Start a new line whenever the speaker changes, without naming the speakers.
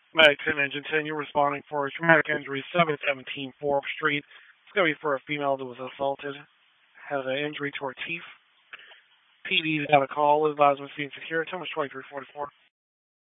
Medic 10 Engine 10, you're responding for a traumatic injury, 717 4th Street. It's going to be for a female that was assaulted, had an injury to her teeth. PD got a call, advisement being secure, time was 2344.